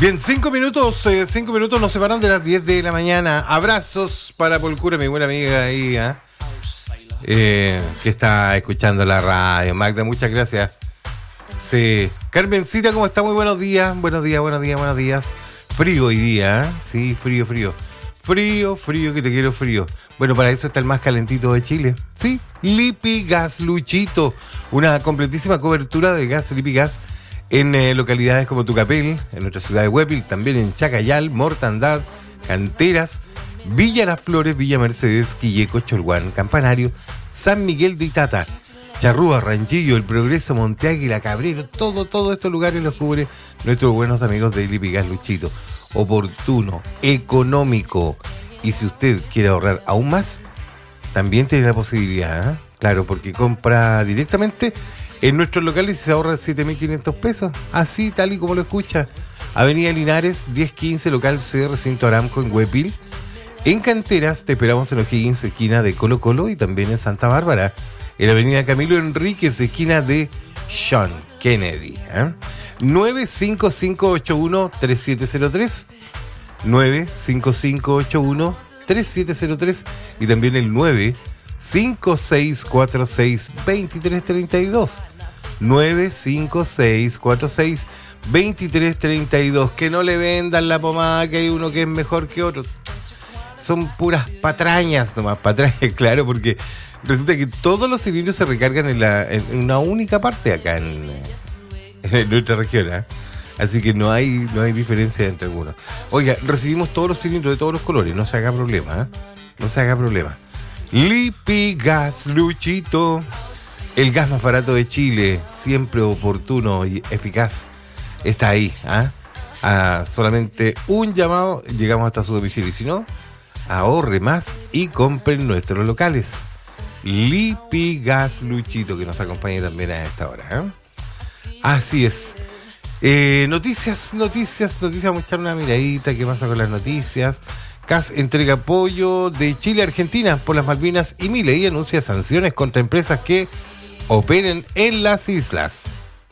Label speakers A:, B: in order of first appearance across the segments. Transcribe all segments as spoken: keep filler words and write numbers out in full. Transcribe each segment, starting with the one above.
A: Bien, cinco minutos, eh, cinco minutos nos separan de las diez de la mañana. Abrazos para Polcura, mi buena amiga ahí, ¿eh? Eh, que está escuchando la radio. Magda, muchas gracias. Sí. Carmencita, ¿cómo está? Muy buenos días. Buenos días, buenos días, buenos días. Frío hoy día, ¿eh? Sí, frío, frío. Frío, frío, que te quiero frío. Bueno, para eso está el más calentito de Chile. Sí, Lipigas Luchito. Una completísima cobertura de gas Lipigas en eh, localidades como Tucapel, en nuestra ciudad de Huépil, también en Chacayal, Mortandad, Canteras, Villa Las Flores, Villa Mercedes, Quilleco, Cholguán, Campanario, San Miguel de Itata, Charrúa, Ranchillo, El Progreso, Monte Águila, Cabrero, todo, todos estos lugares los cubre nuestros buenos amigos de Lipigas Luchito. Oportuno, económico, y si usted quiere ahorrar aún más, también tiene la posibilidad, ¿eh? Claro, porque compra directamente en nuestros locales y se ahorra siete mil quinientos pesos, así tal y como lo escucha. Avenida Linares, diez quince, local C, Recinto Aramco en Huépil. En Canteras te esperamos en O'Higgins, esquina de Colo Colo, y también en Santa Bárbara, en la avenida Camilo Enríquez, esquina de John Kennedy. ¿eh? nueve cinco cinco ocho uno tres siete cero tres, nueve cinco cinco ocho uno tres siete cero tres, y también el nueve cinco seis cuatro seis dos tres tres dos, nueve cinco seis cuatro seis dos tres tres dos. Que no le vendan la pomada que hay uno que es mejor que otro. Son puras patrañas nomás, patrañas, claro, porque resulta que todos los cilindros se recargan en, la, en una única parte acá en, en nuestra región, ¿eh? Así que no hay, no hay diferencia entre algunos. Oiga, recibimos todos los cilindros de todos los colores, no se haga problema, ¿eh? No se haga problema. Lipigas Luchito, el gas más barato de Chile, siempre oportuno y eficaz, está ahí, ¿eh? A solamente un llamado, llegamos hasta su domicilio, y si no, ahorre más y compre en nuestros locales. Lipigas Luchito, que nos acompaña también a esta hora, ¿eh? Así es. Eh, noticias, noticias, noticias, vamos a echar una miradita, ¿qué pasa con las noticias? C A S entrega apoyo de Chile a Argentina por las Malvinas, y Milei anuncia sanciones contra empresas que operen en las islas.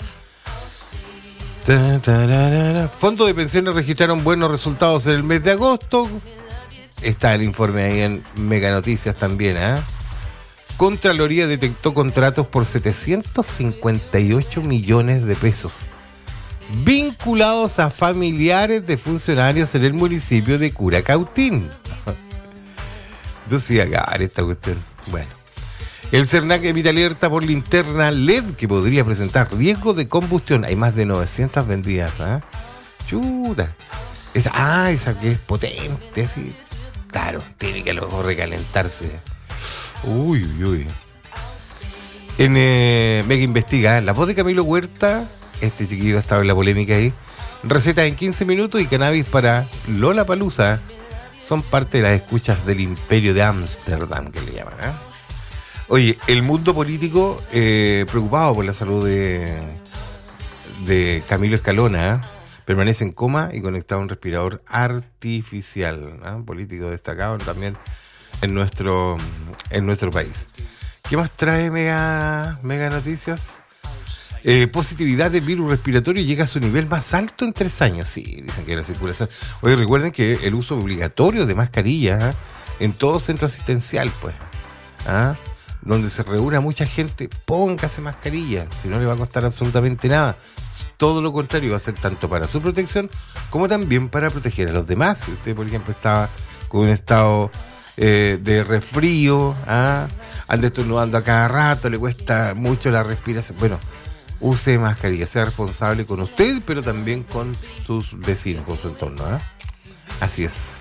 A: Fondos de pensiones registraron buenos resultados en el mes de agosto. Está el informe ahí en Mega Noticias también, ¿eh? Contraloría detectó contratos por setecientos cincuenta y ocho millones de pesos vinculados a familiares de funcionarios en el municipio de Curacautín. Entonces, acabar esta cuestión. Bueno, el CERNAC emite alerta por linterna L E D que podría presentar riesgo de combustión. Hay más de novecientas vendidas, ¿eh? Chuta. Esa, ah, esa que es potente, así. Claro, tiene que luego recalentarse. Uy, uy, uy. En eh, Mega Investiga, ¿eh? La voz de Camilo Huerta. Este chiquillo ha estado en la polémica ahí. Recetas en quince minutos y cannabis para Lollapalooza son parte de las escuchas del Imperio de Ámsterdam, que le llaman, ¿eh? Oye, el mundo político eh, preocupado por la salud de, de Camilo Escalona, ¿eh? Permanece en coma y conectado a un respirador artificial, ¿eh? Político destacado también en nuestro, en nuestro país. ¿Qué más trae Mega, Mega Noticias? Eh, positividad del virus respiratorio llega a su nivel más alto en tres años. Sí, dicen que la circulación. Oye, recuerden que el uso obligatorio de mascarillas, ¿eh? En todo centro asistencial, pues, ¿eh? Donde se reúna mucha gente, póngase mascarilla, si no le va a costar absolutamente nada. Todo lo contrario, va a ser tanto para su protección como también para proteger a los demás. Si usted, por ejemplo, está con un estado eh, de resfrío, ¿eh? Anda estornudando a cada rato, le cuesta mucho la respiración, bueno, use mascarilla, sea responsable con usted, pero también con sus vecinos, con su entorno, ¿eh? Así es.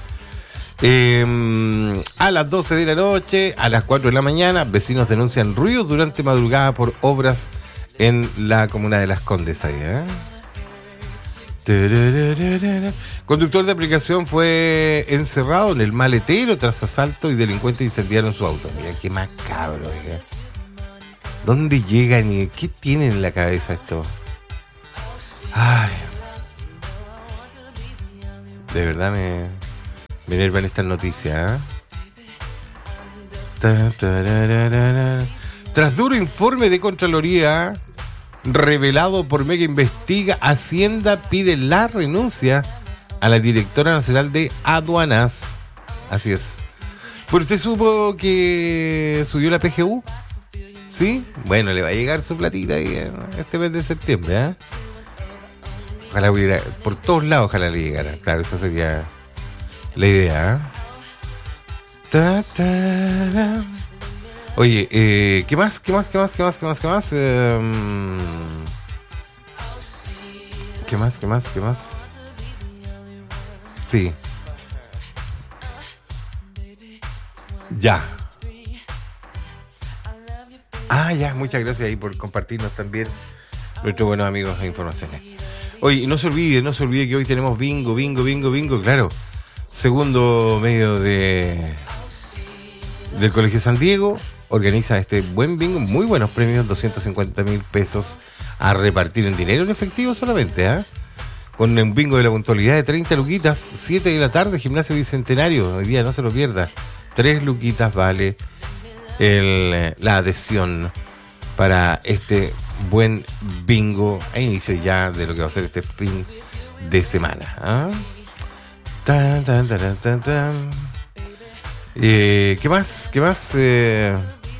A: Eh, a las doce de la noche, a las cuatro de la mañana, vecinos denuncian ruidos durante madrugada por obras en la comuna de Las Condes. Ahí, ¿eh? Conductor de aplicación fue encerrado en el maletero tras asalto y delincuentes incendiaron su auto. Mira qué macabro, ¿eh? ¿Dónde llegan y qué tienen en la cabeza esto? Ay, de verdad me, me enervan estas noticias, ¿eh? Tras duro informe de Contraloría, Revelado por Mega Investiga, Hacienda pide la renuncia a la directora nacional de aduanas. Así es. ¿Pero usted supo que subió la P G U? ¿Sí? Bueno, le va a llegar su platita ahí en este mes de septiembre, ¿eh? Ojalá hubiera, por todos lados ojalá le llegara. Claro, esa sería la idea, ¿eh? Ta, ta, ra. Oye, eh, ¿qué más? ¿Qué más? ¿Qué más? ¿Qué más? ¿Qué más? ¿Qué más? Eh, ¿Qué más? ¿Qué más? ¿Qué más? Sí. Ya. Ah, ya, muchas gracias ahí por compartirnos también nuestros buenos amigos e informaciones. Oye, no se olvide, no se olvide que hoy tenemos bingo, bingo, bingo, bingo, claro. Segundo medio de del Colegio San Diego organiza este buen bingo, muy buenos premios, doscientos cincuenta mil pesos a repartir en dinero en efectivo solamente, ¿ah? ¿eh? Con un bingo de la puntualidad de treinta luquitas, siete de la tarde, Gimnasio Bicentenario, hoy día no se lo pierda, tres luquitas vale el, la adhesión para este buen bingo a inicio ya de lo que va a ser este fin de semana, ¿ah? ¿eh? Tan, tan, tan, tan, tan. Eh, ¿Qué más? ¿Qué más? Eh,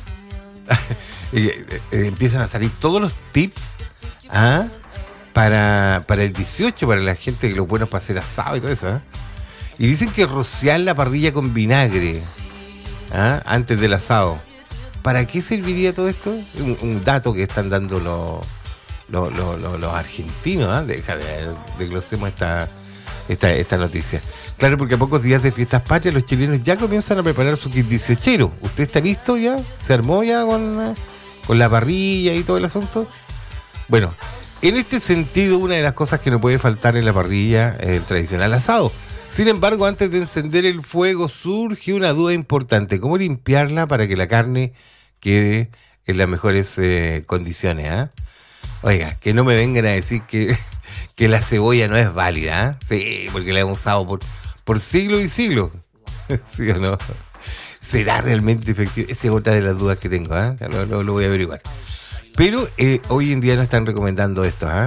A: eh, eh, empiezan a salir todos los tips, ¿ah? para, para el dieciocho, para la gente que los buenos para hacer asado y todo eso, ¿eh? Y dicen que rociar la parrilla con vinagre, ¿ah? Antes del asado. ¿Para qué serviría todo esto? Un, un dato que están dando los, los, los, los, los argentinos, ¿ah? Déjame, desglosemos esta... Esta, esta noticia. Claro, porque a pocos días de fiestas patrias los chilenos ya comienzan a preparar su kit dieciochero. ¿Usted está listo ya? ¿Se armó ya con, con la parrilla y todo el asunto? Bueno, en este sentido, una de las cosas que no puede faltar en la parrilla es el tradicional asado. Sin embargo, antes de encender el fuego surge una duda importante. ¿Cómo limpiarla para que la carne quede en las mejores eh, condiciones? ¿eh? Oiga, que no me vengan a decir que... que la cebolla no es válida, ¿eh? Sí, porque la hemos usado por, por siglos y siglos. ¿Sí o no? ¿Será realmente efectivo? Esa es otra de las dudas que tengo, ¿eh? Lo, lo, lo voy a averiguar. Pero eh, hoy en día no están recomendando esto, ¿eh?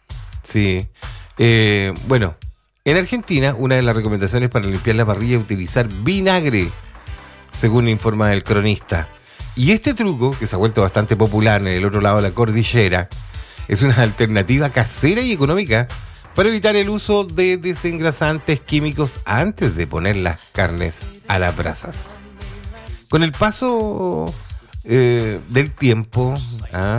A: Sí. Eh, bueno, en Argentina, una de las recomendaciones para limpiar la parrilla es utilizar vinagre, según informa el cronista. Y este truco, que se ha vuelto bastante popular en el otro lado de la cordillera, es una alternativa casera y económica para evitar el uso de desengrasantes químicos antes de poner las carnes a las brasas. Con el paso eh, del tiempo ¿ah?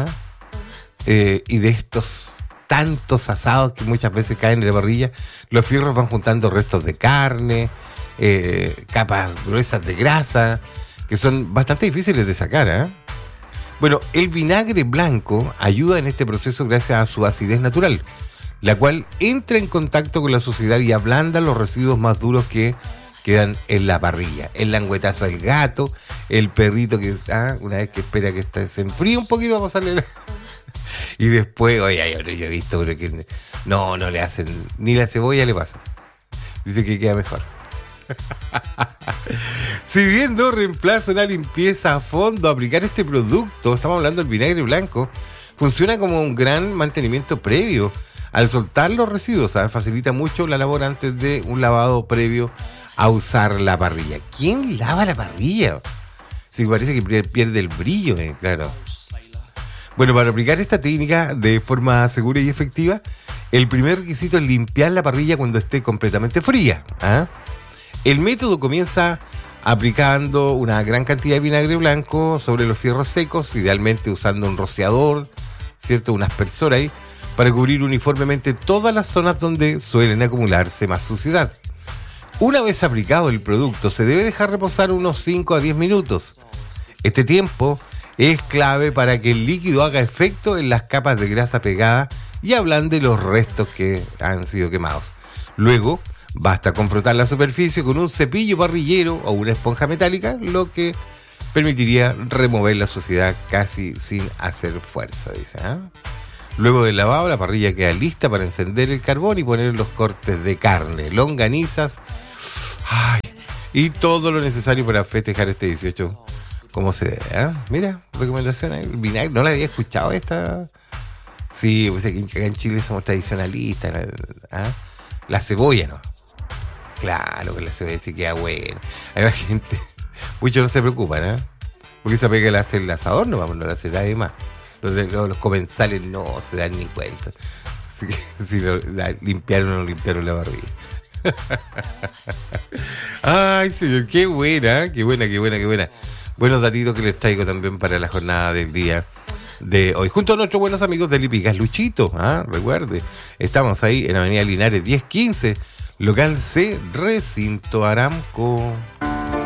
A: eh, y de estos tantos asados que muchas veces caen en la parrilla, los fierros van juntando restos de carne, eh, capas gruesas de grasa, que son bastante difíciles de sacar, ¿eh? Bueno, el vinagre blanco ayuda en este proceso gracias a su acidez natural, la cual entra en contacto con la suciedad y ablanda los residuos más duros que quedan en la parrilla. El languetazo del gato, el perrito que ah, una vez que espera que está, se enfríe un poquito va a pasarle la... Y después, oye, yo, yo he visto que no, no le hacen, ni la cebolla le pasa. Dice que queda mejor. Si bien no reemplaza una limpieza a fondo, aplicar este producto, estamos hablando del vinagre blanco, funciona como un gran mantenimiento previo. Al soltar los residuos, ¿sabes? Facilita mucho la labor antes de un lavado previo a usar la parrilla. ¿Quién lava la parrilla? Sí, parece que pierde el brillo, eh, claro. Bueno, para aplicar esta técnica de forma segura y efectiva, el primer requisito es limpiar la parrilla cuando esté completamente fría, ¿ah? El método comienza aplicando una gran cantidad de vinagre blanco sobre los fierros secos, idealmente usando un rociador, ¿cierto? Un aspersor ahí, para cubrir uniformemente todas las zonas donde suelen acumularse más suciedad. Una vez aplicado el producto, se debe dejar reposar unos cinco a diez minutos. Este tiempo es clave para que el líquido haga efecto en las capas de grasa pegada y ablande los restos que han sido quemados. Luego, basta con frotar la superficie con un cepillo parrillero o una esponja metálica, lo que permitiría remover la suciedad casi sin hacer fuerza, dice, ¿eh? Luego del lavado, la parrilla queda lista para encender el carbón y poner los cortes de carne, longanizas, ay, y todo lo necesario para festejar este dieciocho como se debe, ¿eh? Mira, recomendación, el vinagre, no la había escuchado esta... Sí, pues aquí acá en Chile somos tradicionalistas. ¿Ah? La cebolla, ¿no? Claro, que la cebolla sí queda buena. Hay más gente, muchos no se preocupan, ¿eh? Porque esa pega la hace el asador, no vamos, no la hace nadie más. Los, de, los, los comensales no se dan ni cuenta. Así que si lo, la, limpiaron o no limpiaron la barbilla. Ay, señor, qué buena, qué buena, qué buena, qué buena. Buenos datitos que les traigo también para la jornada del día de hoy. Junto a nuestros buenos amigos de Lipigas Luchito, ¿ah? Recuerde, estamos ahí en Avenida Linares diez quince, local C, Recinto Aramco.